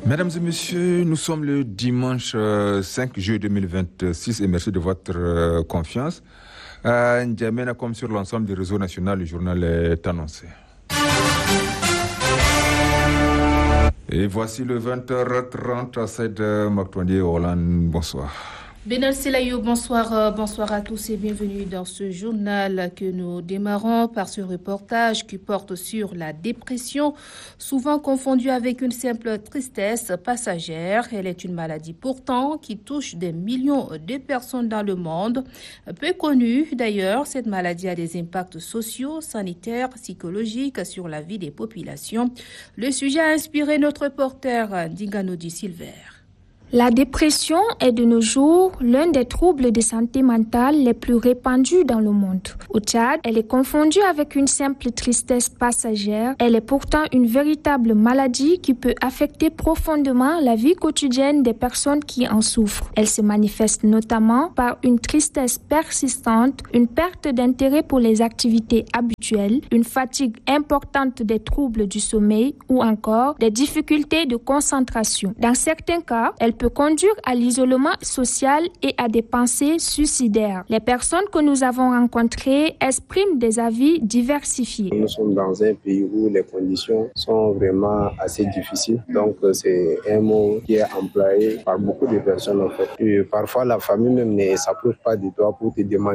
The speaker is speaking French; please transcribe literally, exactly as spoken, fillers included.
Mesdames et messieurs, nous sommes le dimanche cinq juillet deux mille vingt-six et merci de votre confiance. À N'Djamena, comme sur l'ensemble du réseau national, le journal est annoncé. Et voici le vingt heures trente à Saïd Maktondi Hollande. Bonsoir. Benal Selayou, bonsoir, bonsoir à tous et bienvenue dans ce journal que nous démarrons par ce reportage qui porte sur la dépression, souvent confondue avec une simple tristesse passagère. Elle est une maladie pourtant qui touche des millions de personnes dans le monde. Peu connue d'ailleurs, cette maladie a des impacts sociaux, sanitaires, psychologiques sur la vie des populations. Le sujet a inspiré notre reporter Dinganodi Silver. La dépression est de nos jours l'un des troubles de santé mentale les plus répandus dans le monde. Au Tchad, elle est confondue avec une simple tristesse passagère. Elle est pourtant une véritable maladie qui peut affecter profondément la vie quotidienne des personnes qui en souffrent. Elle se manifeste notamment par une tristesse persistante, une perte d'intérêt pour les activités habituelles, une fatigue importante des troubles du sommeil ou encore des difficultés de concentration. Dans certains cas, elle peut conduire à l'isolement social et à des pensées suicidaires. Les personnes que nous avons rencontrées expriment des avis diversifiés. Nous sommes dans un pays où les conditions sont vraiment assez difficiles. Donc c'est un mot qui est employé par beaucoup de personnes en fait. Et parfois la famille même ne s'approche pas de toi pour te demander